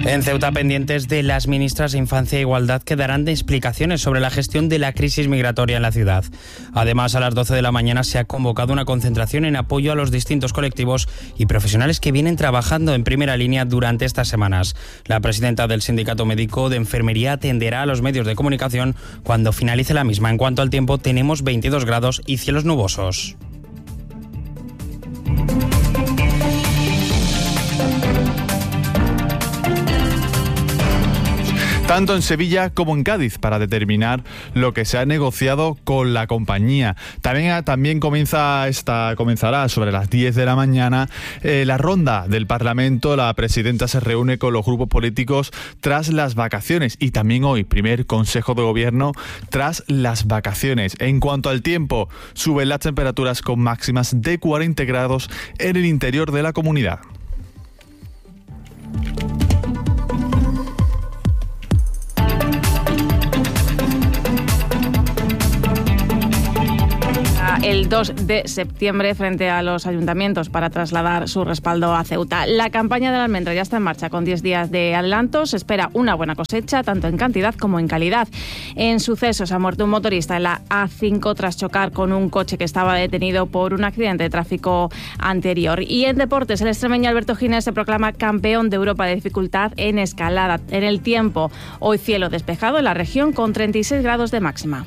En Ceuta, pendientes de las ministras de Infancia e Igualdad que darán explicaciones sobre la gestión de la crisis migratoria en la ciudad. Además, a las 12 de la mañana se ha convocado una concentración en apoyo a los distintos colectivos y profesionales que vienen trabajando en primera línea durante estas semanas. La presidenta del Sindicato Médico de Enfermería atenderá a los medios de comunicación cuando finalice la misma. En cuanto al tiempo, tenemos 22 grados y cielos nubosos. Tanto en Sevilla como en Cádiz, para determinar lo que se ha negociado con la compañía. También comenzará sobre las 10 de la mañana la ronda del Parlamento. La presidenta se reúne con los grupos políticos tras las vacaciones y también hoy, primer Consejo de Gobierno tras las vacaciones. En cuanto al tiempo, suben las temperaturas con máximas de 40 grados en el interior de la comunidad. El 2 de septiembre frente a los ayuntamientos para trasladar su respaldo a Ceuta. La campaña de la almendra ya está en marcha con 10 días de adelanto. Se espera una buena cosecha, tanto en cantidad como en calidad. En sucesos, ha muerto un motorista en la A5 tras chocar con un coche que estaba detenido por un accidente de tráfico anterior. Y en deportes, el extremeño Alberto Giner se proclama campeón de Europa de dificultad en escalada. En el tiempo, hoy cielo despejado en la región con 36 grados de máxima.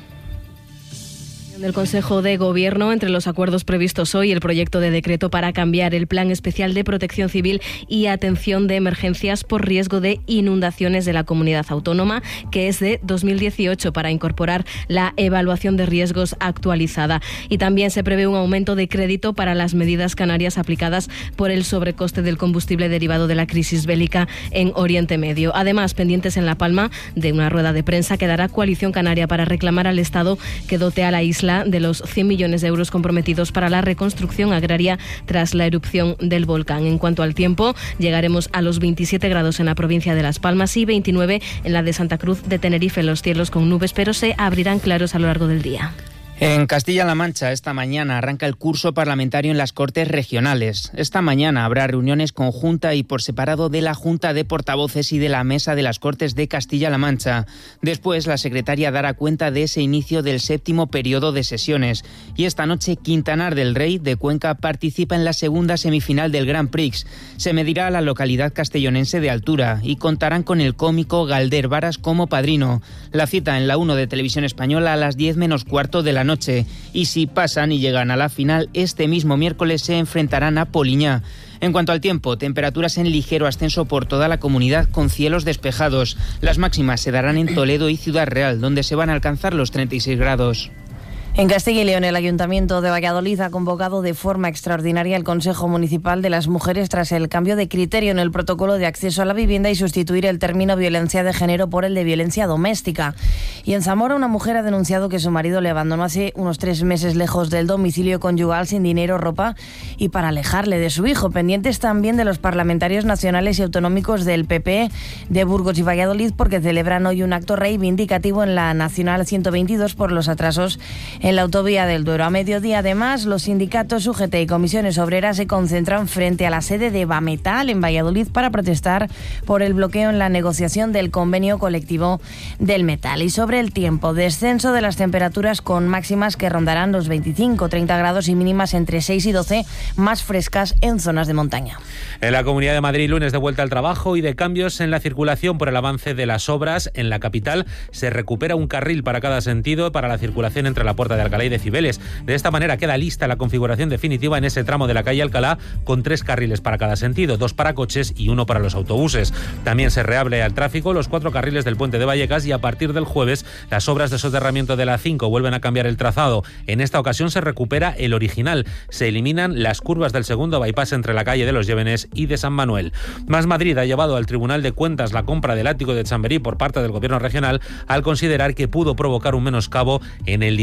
Del Consejo de Gobierno, entre los acuerdos previstos hoy, el proyecto de decreto para cambiar el Plan Especial de Protección Civil y Atención de Emergencias por riesgo de inundaciones de la Comunidad Autónoma, que es de 2018, para incorporar la evaluación de riesgos actualizada. Y también se prevé un aumento de crédito para las medidas canarias aplicadas por el sobrecoste del combustible derivado de la crisis bélica en Oriente Medio. Además, pendientes en La Palma de una rueda de prensa que dará Coalición Canaria para reclamar al Estado que dote a la isla de los 100 millones de euros comprometidos para la reconstrucción agraria tras la erupción del volcán. En cuanto al tiempo, llegaremos a los 27 grados en la provincia de Las Palmas y 29 en la de Santa Cruz de Tenerife. Los cielos con nubes, pero se abrirán claros a lo largo del día. En Castilla-La Mancha, esta mañana arranca el curso parlamentario en las Cortes Regionales. Esta mañana habrá reuniones conjunta y por separado de la Junta de Portavoces y de la Mesa de las Cortes de Castilla-La Mancha. Después, la secretaria dará cuenta de ese inicio del 7º periodo de sesiones. Y esta noche, Quintanar del Rey, de Cuenca, participa en la segunda semifinal del Grand Prix. Se medirá a la localidad castellonense de Altura y contarán con el cómico Galder Varas como padrino. La cita en la 1 de Televisión Española a las 10 menos cuarto de la noche, y si pasan y llegan a la final, este mismo miércoles se enfrentarán a Poliñá. En cuanto al tiempo, temperaturas en ligero ascenso por toda la comunidad con cielos despejados. Las máximas se darán en Toledo y Ciudad Real, donde se van a alcanzar los 36 grados. En Castilla y León, el Ayuntamiento de Valladolid ha convocado de forma extraordinaria el Consejo Municipal de las Mujeres tras el cambio de criterio en el protocolo de acceso a la vivienda y sustituir el término violencia de género por el de violencia doméstica. Y en Zamora, una mujer ha denunciado que su marido le abandonó hace unos 3 meses lejos del domicilio conyugal, sin dinero, ropa y para alejarle de su hijo. Pendientes también de los parlamentarios nacionales y autonómicos del PP de Burgos y Valladolid, porque celebran hoy un acto reivindicativo en la Nacional 122 por los atrasos en la autovía del Duero. A mediodía, además, los sindicatos UGT y comisiones obreras se concentran frente a la sede de Bametal en Valladolid para protestar por el bloqueo en la negociación del convenio colectivo del metal. Y sobre el tiempo, descenso de las temperaturas con máximas que rondarán los 25-30 grados y mínimas entre 6 y 12, más frescas en zonas de montaña. En la Comunidad de Madrid, lunes de vuelta al trabajo y de cambios en la circulación por el avance de las obras. En la capital se recupera un carril para cada sentido para la circulación entre la Puerta de Alcalá y de Cibeles. De esta manera queda lista la configuración definitiva en ese tramo de la calle Alcalá, con 3 carriles para cada sentido, 2 para coches y 1 para los autobuses. También se reabre al tráfico los 4 carriles del puente de Vallecas y a partir del jueves las obras de soterramiento de la 5 vuelven a cambiar el trazado. En esta ocasión se recupera el original. Se eliminan las curvas del segundo bypass entre la calle de los Llévenes y de San Manuel. Más Madrid ha llevado al Tribunal de Cuentas la compra del ático de Chamberí por parte del Gobierno regional al considerar que pudo provocar un menoscabo en el dinero público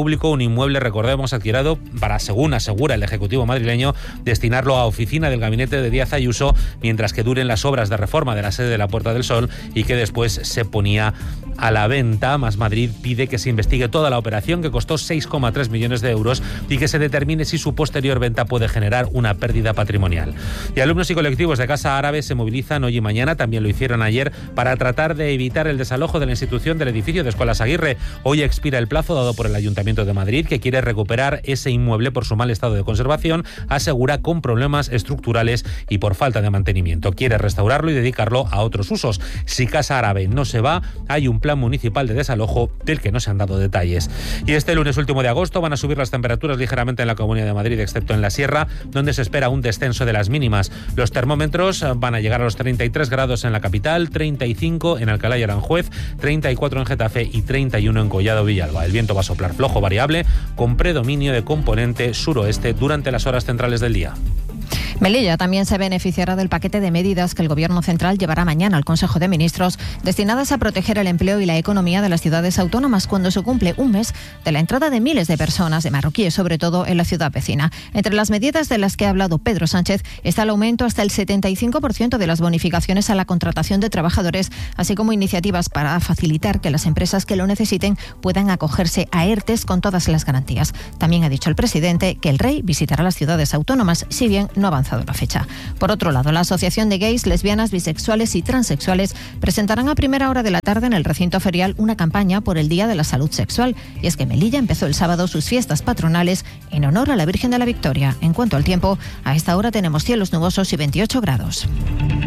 público un inmueble, recordemos, adquirido para, según asegura el Ejecutivo madrileño, destinarlo a oficina del gabinete de Díaz Ayuso mientras que duren las obras de reforma de la sede de la Puerta del Sol, y que después se ponía a la venta. Más Madrid pide que se investigue toda la operación, que costó 6,3 millones de euros, y que se determine si su posterior venta puede generar una pérdida patrimonial. Y alumnos y colectivos de Casa Árabe se movilizan hoy y mañana, también lo hicieron ayer, para tratar de evitar el desalojo de la institución del edificio de Escuelas Aguirre. Hoy expira el plazo dado por el Ayuntamiento de Madrid, que quiere recuperar ese inmueble por su mal estado de conservación, asegura, con problemas estructurales y por falta de mantenimiento. Quiere restaurarlo y dedicarlo a otros usos. Si Casa Árabe no se va, hay un plan municipal de desalojo del que no se han dado detalles. Y este lunes último de agosto van a subir las temperaturas ligeramente en la Comunidad de Madrid, excepto en la Sierra, donde se espera un descenso de las mínimas. Los termómetros van a llegar a los 33 grados en la capital, 35 en Alcalá y Aranjuez, 34 en Getafe y 31 en Collado Villalba. El viento va a soplar flojo variable, con predominio de componente suroeste durante las horas centrales del día. Melilla también se beneficiará del paquete de medidas que el Gobierno central llevará mañana al Consejo de Ministros, destinadas a proteger el empleo y la economía de las ciudades autónomas cuando se cumple un mes de la entrada de miles de personas, de marroquíes sobre todo, en la ciudad vecina. Entre las medidas de las que ha hablado Pedro Sánchez está el aumento hasta el 75% de las bonificaciones a la contratación de trabajadores, así como iniciativas para facilitar que las empresas que lo necesiten puedan acogerse a ERTEs con todas las garantías. También ha dicho el presidente que el Rey visitará las ciudades autónomas, si bien no avanzado la fecha. Por otro lado, la Asociación de Gays, Lesbianas, Bisexuales y Transexuales presentarán a primera hora de la tarde en el recinto ferial una campaña por el Día de la Salud Sexual. Y es que Melilla empezó el sábado sus fiestas patronales en honor a la Virgen de la Victoria. En cuanto al tiempo, a esta hora tenemos cielos nubosos y 28 grados.